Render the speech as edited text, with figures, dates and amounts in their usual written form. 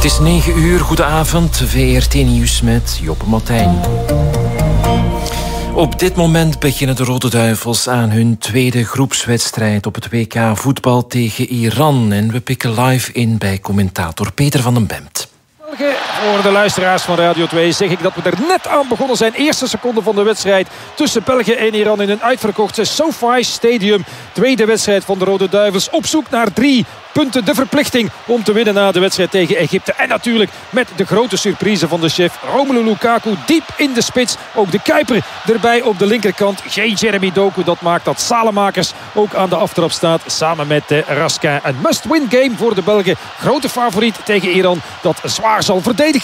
Het is 9 uur, goedenavond, VRT Nieuws met Joppe Martijn. Op dit moment beginnen de Rode Duivels aan hun tweede groepswedstrijd op het WK voetbal tegen Iran. En we pikken live in bij commentator Peter van den Bemt. Voor de luisteraars van Radio 2 zeg ik dat we er net aan begonnen zijn. Eerste seconde van de wedstrijd tussen België en Iran in een uitverkochte SoFi Stadium. Tweede wedstrijd van de Rode Duivels op zoek naar 3 punten. De verplichting om te winnen na de wedstrijd tegen Egypte. En natuurlijk met de grote surprise van de chef Romelu Lukaku diep in de spits. Ook de Kuiper erbij op de linkerkant. Geen Jeremy Doku. Dat maakt dat Salemakers ook aan de aftrap staat samen met Raskin. Een must-win game voor de Belgen. Grote favoriet tegen Iran dat zwaar zal verdedigen.